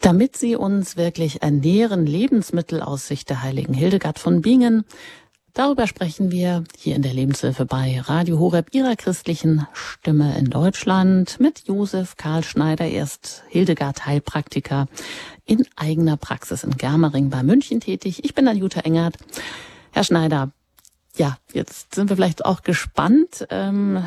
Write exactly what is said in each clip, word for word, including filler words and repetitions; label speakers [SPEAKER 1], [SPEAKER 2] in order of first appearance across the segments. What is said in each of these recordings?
[SPEAKER 1] Damit Sie uns wirklich ernähren, Lebensmittel aus Sicht der heiligen Hildegard von Bingen. Darüber sprechen wir hier in der Lebenshilfe bei Radio Horeb, Ihrer christlichen Stimme in Deutschland, mit Josef Karl Schneider. Er ist Hildegard-Heilpraktiker in eigener Praxis in Germering bei München tätig. Ich bin Anjuta Engert. Herr Schneider, ja, jetzt sind wir vielleicht auch gespannt, ähm,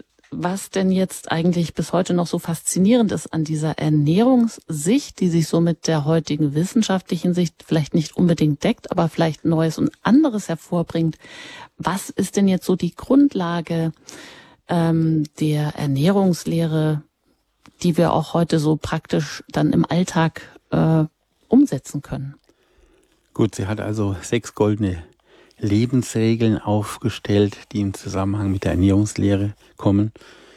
[SPEAKER 1] was denn jetzt eigentlich bis heute noch so faszinierend ist an dieser Ernährungssicht, die sich so mit der heutigen wissenschaftlichen Sicht vielleicht nicht unbedingt deckt, aber vielleicht Neues und anderes hervorbringt. Was ist denn jetzt so die Grundlage ähm, der Ernährungslehre, die wir auch heute so praktisch dann im Alltag äh, umsetzen können?
[SPEAKER 2] Gut, sie hat also sechs goldene Lebensregeln aufgestellt, die im Zusammenhang mit der Ernährungslehre kommen.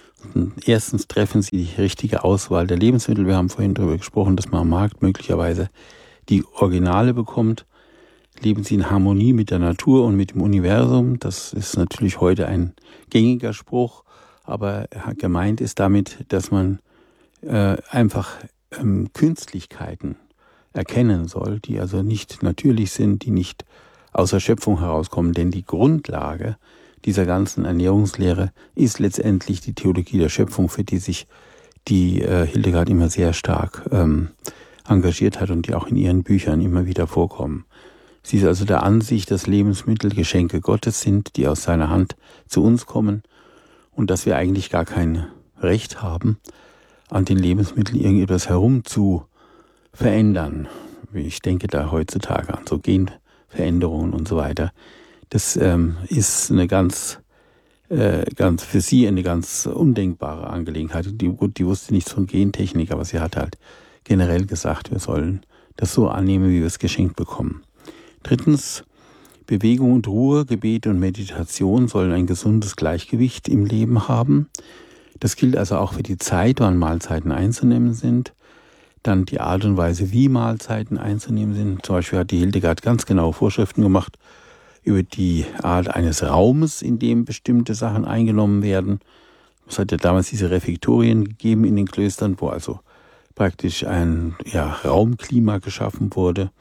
[SPEAKER 2] Und erstens treffen sie die richtige Auswahl der Lebensmittel. Wir haben vorhin darüber gesprochen, dass man am Markt möglicherweise die Originale bekommt. Leben sie in Harmonie mit der Natur und mit dem Universum. Das ist natürlich heute ein gängiger Spruch, aber gemeint ist damit, dass man äh, einfach ähm, Künstlichkeiten erkennen soll, die also nicht natürlich sind, die nicht aus der Schöpfung herauskommen, denn die Grundlage dieser ganzen Ernährungslehre ist letztendlich die Theologie der Schöpfung, für die sich die äh, Hildegard immer sehr stark ähm, engagiert hat und die auch in ihren Büchern immer wieder vorkommen. Sie ist also der Ansicht, dass Lebensmittel Geschenke Gottes sind, die aus seiner Hand zu uns kommen und dass wir eigentlich gar kein Recht haben, an den Lebensmitteln irgendetwas herum zu verändern. Ich denke da heutzutage an so Genveränderungen und so weiter. Das ähm, ist eine ganz, äh, ganz für sie eine ganz undenkbare Angelegenheit. Die, gut, die wusste nichts von Gentechnik, aber sie hat halt generell gesagt, wir sollen das so annehmen, wie wir es geschenkt bekommen. Drittens, Bewegung und Ruhe, Gebet und Meditation sollen ein gesundes Gleichgewicht im Leben haben. Das gilt also auch für die Zeit, wann Mahlzeiten einzunehmen sind. Dann die Art und Weise, wie Mahlzeiten einzunehmen sind. Zum Beispiel hat die Hildegard ganz genaue Vorschriften gemacht über die Art eines Raumes, in dem bestimmte Sachen eingenommen werden. Es hat ja damals diese Refektorien gegeben in den Klöstern, wo also praktisch ein ja, Raumklima geschaffen wurde.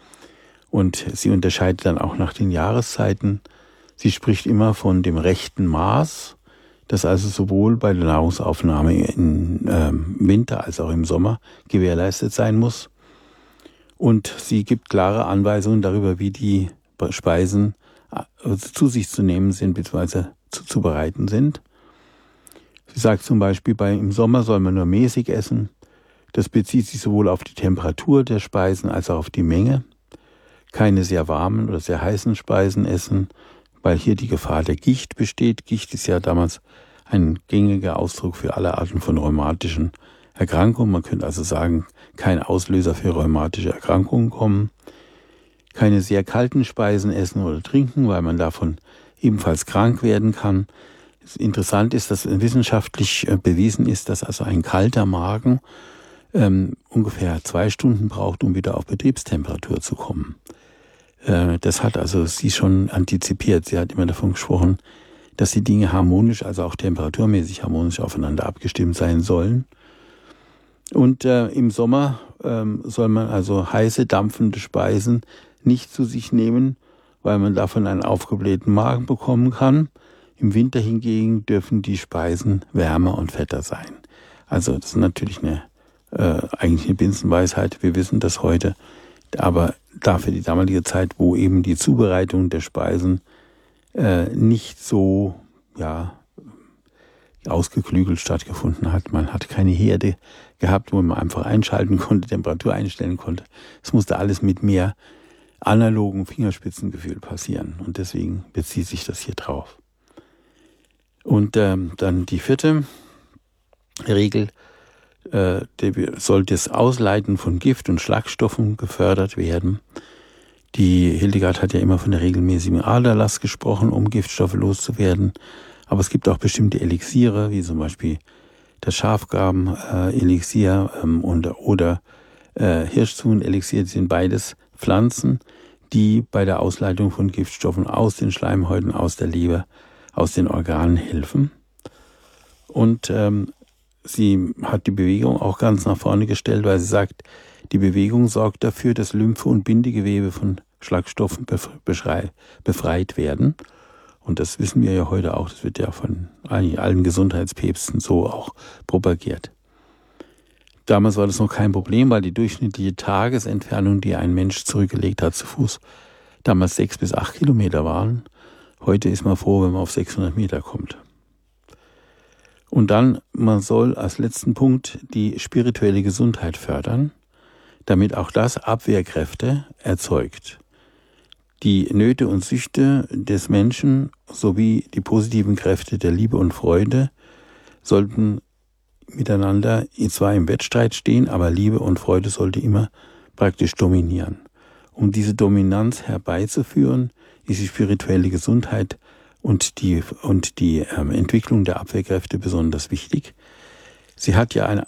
[SPEAKER 2] Und sie unterscheidet dann auch nach den Jahreszeiten. Sie spricht immer von dem rechten Maß, das also sowohl bei der Nahrungsaufnahme im ähm, Winter als auch im Sommer gewährleistet sein muss. Und sie gibt klare Anweisungen darüber, wie die Speisen äh, zu sich zu nehmen sind bzw. zuzubereiten sind. Sie sagt zum Beispiel, bei, im Sommer soll man nur mäßig essen. Das bezieht sich sowohl auf die Temperatur der Speisen als auch auf die Menge. Keine sehr warmen oder sehr heißen Speisen essen, weil hier die Gefahr der Gicht besteht. Gicht ist ja damals ein gängiger Ausdruck für alle Arten von rheumatischen Erkrankungen. Man könnte also sagen, kein Auslöser für rheumatische Erkrankungen kommen. Keine sehr kalten Speisen essen oder trinken, weil man davon ebenfalls krank werden kann. Interessant ist, dass wissenschaftlich bewiesen ist, dass also ein kalter Magen ähm, ungefähr zwei Stunden braucht, um wieder auf Betriebstemperatur zu kommen. Äh, das hat also sie schon antizipiert. Sie hat immer davon gesprochen, dass die Dinge harmonisch, also auch temperaturmäßig harmonisch aufeinander abgestimmt sein sollen. Und äh, im Sommer ähm, soll man also heiße, dampfende Speisen nicht zu sich nehmen, weil man davon einen aufgeblähten Magen bekommen kann. Im Winter hingegen dürfen die Speisen wärmer und fetter sein. Also das ist natürlich eine äh, eigentlich eine Binsenweisheit. Wir wissen das heute, aber dafür die damalige Zeit, wo eben die Zubereitung der Speisen äh, nicht so ja ausgeklügelt stattgefunden hat. Man hat keine Herde gehabt, wo man einfach einschalten konnte, Temperatur einstellen konnte. Es musste alles mit mehr analogen Fingerspitzengefühl passieren und deswegen bezieht sich das hier drauf. Und ähm, dann die vierte Regel, äh, soll das Ausleiten von Gift und Schlagstoffen gefördert werden. Die Hildegard hat ja immer von der regelmäßigen Aderlass gesprochen, um Giftstoffe loszuwerden. Aber es gibt auch bestimmte Elixiere, wie zum Beispiel das Schafgarben-Elixier ähm, und, oder äh, Hirschzuhn-Elixier. Die sind beides Pflanzen, die bei der Ausleitung von Giftstoffen aus den Schleimhäuten, aus der Leber, aus den Organen helfen. Und ähm, sie hat die Bewegung auch ganz nach vorne gestellt, weil sie sagt, die Bewegung sorgt dafür, dass Lymphe und Bindegewebe von Schlagstoffen befreit werden. Und das wissen wir ja heute auch, das wird ja von allen Gesundheitspäpsten so auch propagiert. Damals war das noch kein Problem, weil die durchschnittliche Tagesentfernung, die ein Mensch zurückgelegt hat zu Fuß, damals sechs bis acht Kilometer waren. Heute ist man froh, wenn man auf sechshundert Meter kommt. Und dann, man soll als letzten Punkt die spirituelle Gesundheit fördern, damit auch das Abwehrkräfte erzeugt. Die Nöte und Süchte des Menschen sowie die positiven Kräfte der Liebe und Freude sollten miteinander zwar im Wettstreit stehen, aber Liebe und Freude sollte immer praktisch dominieren. Um diese Dominanz herbeizuführen, ist die spirituelle Gesundheit und die, und die ähm, Entwicklung der Abwehrkräfte besonders wichtig. Sie hat ja eine,